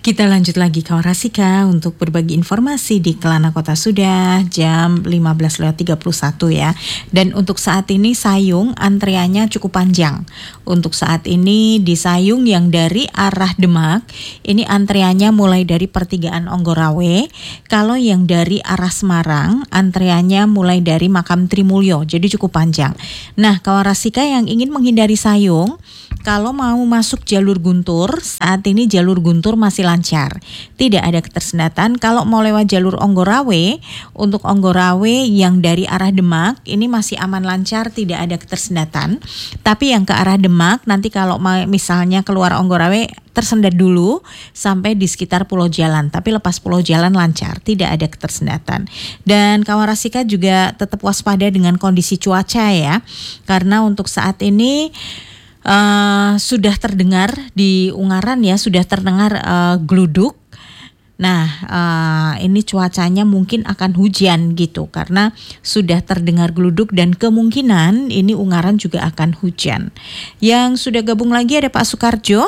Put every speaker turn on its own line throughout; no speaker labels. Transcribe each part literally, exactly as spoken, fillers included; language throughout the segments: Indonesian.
Kita lanjut lagi kawan Rasika untuk berbagi informasi di Kelana Kota sudah jam lima belas lewat tiga puluh satu ya. Dan untuk saat ini Sayung antriannya cukup panjang. Untuk saat ini di Sayung yang dari arah Demak ini antriannya mulai dari pertigaan Onggorawe. Kalau yang dari arah Semarang antriannya mulai dari Makam Trimulyo. Jadi cukup panjang. Nah kawan Rasika yang ingin menghindari Sayung, kalau mau masuk jalur Guntur, saat ini jalur Guntur masih lancar. Tidak ada ketersendatan. Kalau mau lewat jalur Onggorawe, untuk Onggorawe yang dari arah Demak, ini masih aman lancar, tidak ada ketersendatan. Tapi yang ke arah Demak, nanti kalau misalnya keluar Onggorawe, tersendat dulu sampai di sekitar Pulau Jalan. Tapi lepas Pulau Jalan lancar, tidak ada ketersendatan. Dan kawan Rasika juga tetap waspada dengan kondisi cuaca ya. Karena untuk saat ini Uh, sudah terdengar di Ungaran ya, sudah terdengar uh, gluduk. Nah uh, ini cuacanya mungkin akan hujan gitu karena sudah terdengar gluduk dan kemungkinan ini Ungaran juga akan hujan. Yang sudah gabung lagi ada Pak Sukarjo.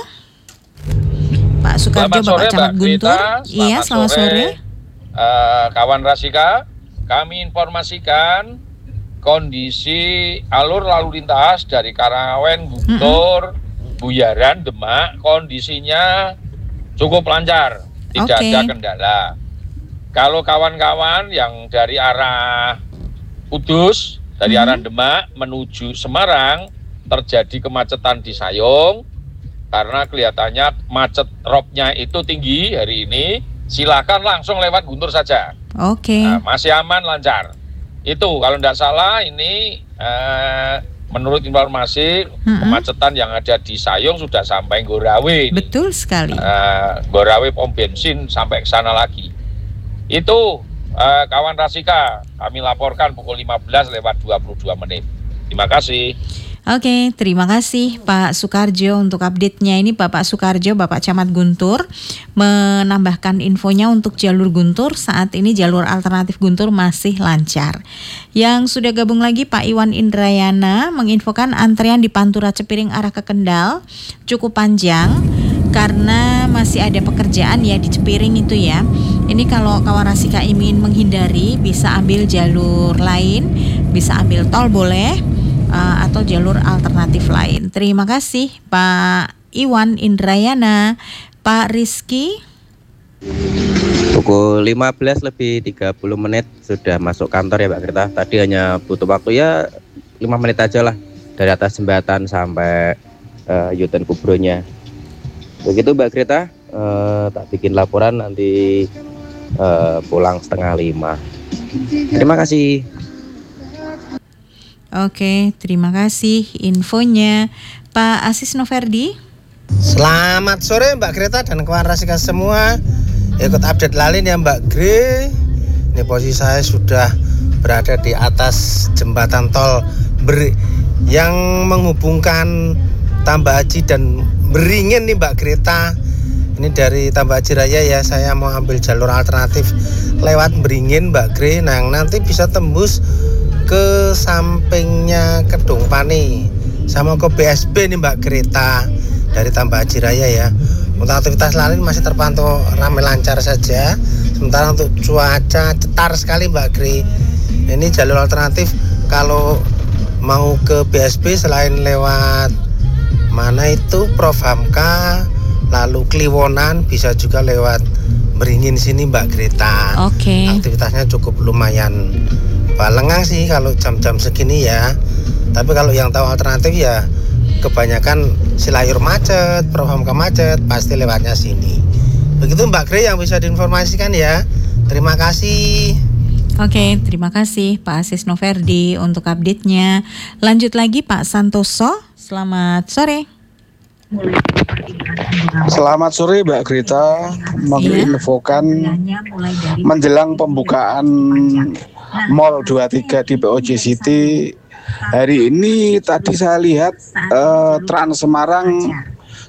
Pak Sukarjo, Bapak Camat Guntur. Iya, selamat sore, sore.
Uh, kawan Rasika, kami informasikan kondisi alur lalu lintas dari Karangawen, Guntur, mm-hmm. Buyaran, Demak, kondisinya cukup lancar, tidak okay. ada kendala. Kalau kawan-kawan yang dari arah Kudus, dari mm-hmm. arah Demak menuju Semarang, terjadi kemacetan di Sayung, karena kelihatannya macet ropnya itu tinggi hari ini, silakan langsung lewat Guntur saja.
Oke. Okay.
Nah, masih aman, lancar. Itu kalau tidak salah ini eh, menurut informasi mm-hmm. kemacetan yang ada di Sayung sudah sampai Gorawe ini.
Betul sekali.
eh, Gorawe pom bensin sampai ke sana lagi. Itu eh, kawan Rasika kami laporkan pukul lima belas lewat dua puluh dua menit. Terima kasih.
Oke, terima kasih Pak Sukarjo untuk update-nya. Ini Bapak Sukarjo, Bapak Camat Guntur, menambahkan infonya untuk jalur Guntur. Saat ini jalur alternatif Guntur masih lancar. Yang sudah gabung lagi Pak Iwan Indrayana menginfokan antrian di Pantura Cepiring arah ke Kendal cukup panjang karena masih ada pekerjaan ya di Cepiring itu ya. Ini kalau kawan Rasika ingin menghindari bisa ambil jalur lain, bisa ambil tol boleh. Uh, atau jalur alternatif lain. Terima kasih Pak Iwan Indrayana. Pak Rizky.
Pukul lima belas lebih tiga puluh menit sudah masuk kantor ya Mbak Greta. Tadi hanya butuh waktu ya lima menit aja lah dari atas jembatan sampai uh, U-turn Kubronya. Begitu Mbak Greta, uh, tak bikin laporan nanti uh, pulang setengah lima. Terima kasih.
Oke, terima kasih infonya Pak Asis Noverdi.
Selamat sore Mbak Greta dan kawan Rasika semua. Ikut update lalin ya Mbak Gre. Ini posisi saya sudah berada di atas jembatan tol Ber- yang menghubungkan Tambak Haji dan Beringin nih Mbak Greta. Ini dari Tambak Haji Raya ya, saya mau ambil jalur alternatif lewat Beringin Mbak Gre. Nah nanti bisa tembus ke sampingnya Kedung Pani sama ke B S B nih Mbak Greta dari Tambak Haji Raya ya. Untuk aktivitas lain masih terpantau ramai lancar saja. Sementara untuk cuaca cetar sekali Mbak Gre. Ini jalur alternatif kalau mau ke B S B selain lewat mana itu Prof Hamka lalu Kliwonan bisa juga lewat Beringin sini Mbak Greta.
Oke. Okay.
Aktivitasnya cukup lumayan lengang sih kalau jam-jam segini ya. Tapi kalau yang tahu alternatif ya kebanyakan Silayur macet, Prof Hamka macet, pasti lewatnya sini. Begitu Mbak Gre yang bisa diinformasikan ya. Terima kasih.
Oke, terima kasih Pak Asis Noverdi untuk update-nya. Lanjut lagi Pak Santoso. Selamat sore.
Selamat sore Mbak Greta. Menginfokan menjelang pembukaan Mall dua puluh tiga di P O J City hari ini tadi saya lihat eh, Trans Semarang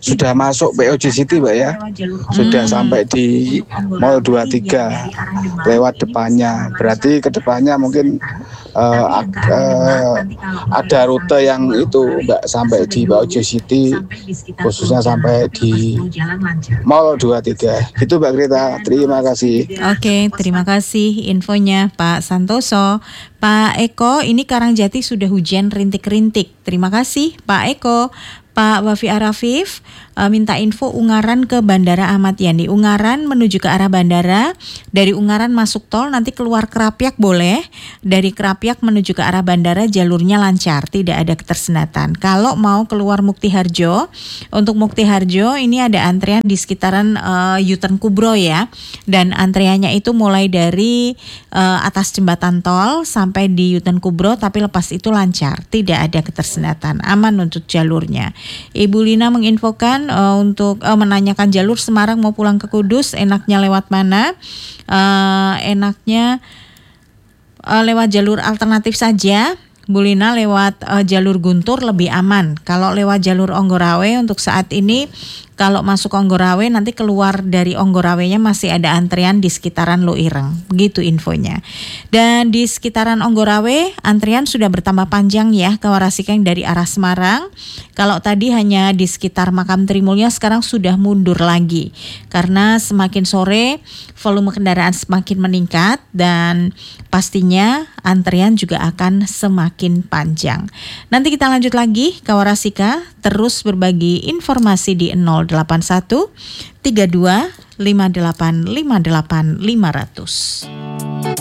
sudah masuk P O J City Mbak ya, sudah
Hmm.
sampai di Mall dua puluh tiga lewat depannya. Berarti ke depannya mungkin eh, ag- eh, ada rute yang itu Mbak sampai di P O J City, khususnya sampai di Mall dua puluh tiga. Gitu Mbak Greta, terima kasih.
Oke, terima kasih infonya Pak Santoso. Pak Eko, ini Karangjati sudah hujan rintik-rintik. Terima kasih Pak Eko. Pak Wafi Arafif uh, minta info Ungaran ke Bandara Ahmad Yani. Ungaran menuju ke arah bandara, dari Ungaran masuk tol nanti keluar Krapyak boleh. Dari Krapyak menuju ke arah bandara jalurnya lancar, tidak ada ketersendatan. Kalau mau keluar Mukti Harjo, untuk Mukti Harjo ini ada antrian di sekitaran uh, U-turn Kubro ya. Dan antriannya itu mulai dari uh, atas jembatan tol sampai di U-turn Kubro, tapi lepas itu lancar, tidak ada ketersendatan, aman untuk jalurnya. Ibu Lina menginfokan uh, untuk uh, menanyakan jalur Semarang mau pulang ke Kudus, enaknya lewat mana? Uh, enaknya uh, lewat jalur alternatif saja. Bu Lina, lewat uh, jalur Guntur lebih aman. Kalau lewat jalur Onggorawe untuk saat ini, kalau masuk Onggorawe nanti keluar dari Onggorawenya masih ada antrian di sekitaran Loireng. Begitu infonya. Dan di sekitaran Onggorawe antrian sudah bertambah panjang ya ke Warasikeng dari arah Semarang. Kalau tadi hanya di sekitar Makam Trimulya, sekarang sudah mundur lagi. Karena semakin sore volume kendaraan semakin meningkat dan pastinya antrian juga akan semakin panjang. Nanti kita lanjut lagi ke Warasika, terus berbagi informasi di nol delapan satu tiga dua lima delapan lima delapan lima nol nol.